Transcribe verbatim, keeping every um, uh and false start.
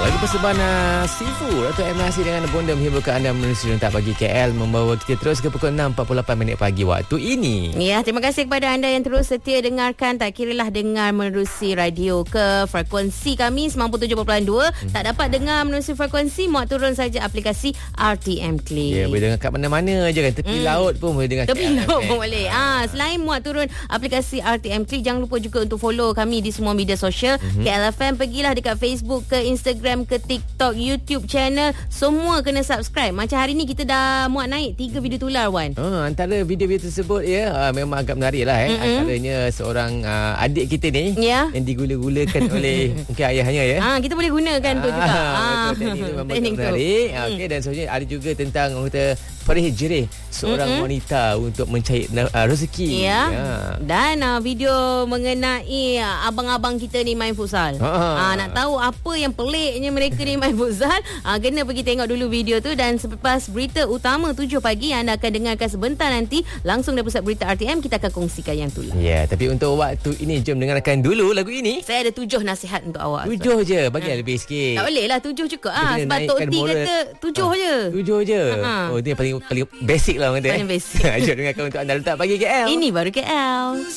Bagi Persebana Sifu, Dato' M. Nasir dengan Bonda menghiburkan anda menerusi Rentak Pagi K L, membawa kita terus ke pukul enam empat puluh lapan minit pagi waktu ini. Ya, terima kasih kepada anda yang terus setia dengarkan. Tak kiralah dengar menerusi radio ke frekuensi kami sembilan puluh tujuh perpuluhan dua. Hmm. Tak dapat dengar menerusi frekuensi, muat turun saja aplikasi R T M Click. Ya, boleh dengar kat mana-mana je kan. Tepi hmm. laut pun boleh dengar. Tepi laut pun boleh. Ah, selain muat turun aplikasi R T M Click, jangan lupa juga untuk follow kami di semua media sosial. Hmm. K L F M, pergilah dekat Facebook, ke Instagram, ke TikTok, YouTube channel, semua kena subscribe. Macam hari ni kita dah muat naik tiga video tular, Wan. Oh, antara video-video tersebut ya, uh, memang agak menarik lah eh. Mm-hmm. Antaranya seorang uh, adik kita ni yeah. yang digula-gulakan oleh mungkin ayahnya ya. Ah, kita boleh gunakan tu juga. Ah, betul, teknik tu memang menarik. Ah, okey, dan seterusnya ada juga tentang orang kata perih jerih seorang mm-hmm. wanita untuk mencari uh, rezeki. Ya. Yeah. Dan uh, video mengenai uh, abang-abang kita ni main futsal. Ah, nak tahu apa yang peliknya mereka ni main futsal, ah, kena pergi tengok dulu video tu. Dan selepas berita utama tujuh pagi, anda akan dengarkan sebentar nanti langsung dari pusat berita R T M, kita akan kongsikan yang tu lah. Ya, yeah, tapi untuk waktu ini jom dengarkan dulu lagu ini. Saya ada tujuh nasihat untuk awak. Tujuh je, bagi ha. lebih sikit. Tak boleh lah tujuh cukup ah. Sebab Tok T kata tujuh ha. je. Tujuh je. Ha. Oh, dia paling paling basic lah orang kata. Paling basic. Jom dengarkan untuk anda Rentak Pagi K L. Ini baru K L.